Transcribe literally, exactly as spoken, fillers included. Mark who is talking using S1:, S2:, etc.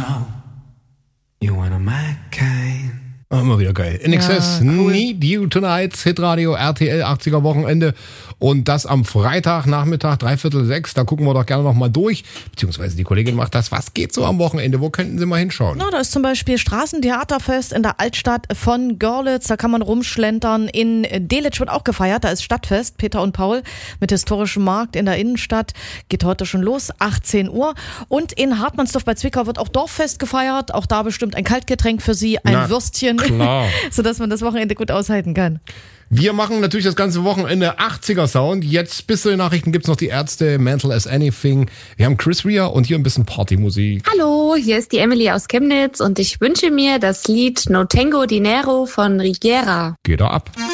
S1: know you wanna my kind.
S2: Oh, immer wieder geil. In Excess, ja, cool. Need You Tonight, Hitradio, R T L, achtziger Wochenende. Und das am Freitagnachmittag, dreiviertel sechs. Da gucken wir doch gerne noch mal durch. Beziehungsweise die Kollegin macht das. Was geht so am Wochenende? Wo könnten Sie mal hinschauen?
S3: Na, da ist zum Beispiel Straßentheaterfest in der Altstadt von Görlitz. Da kann man rumschlentern. In Delitzsch wird auch gefeiert. Da ist Stadtfest, Peter und Paul, mit historischem Markt in der Innenstadt. Geht heute schon los, achtzehn Uhr. Und in Hartmannsdorf bei Zwickau wird auch Dorffest gefeiert. Auch da bestimmt ein Kaltgetränk für Sie, ein
S2: Na,
S3: Würstchen.
S2: Klar.
S3: Sodass man das Wochenende gut aushalten kann.
S2: Wir machen natürlich das ganze Wochenende achtziger Sound. Jetzt bis zu den Nachrichten gibt's noch die Ärzte, Mental as Anything. Wir haben Chris Rea und hier ein bisschen Partymusik.
S4: Hallo, hier ist die Emily aus Chemnitz und ich wünsche mir das Lied No Tengo Dinero von Rigera.
S2: Geht da ab.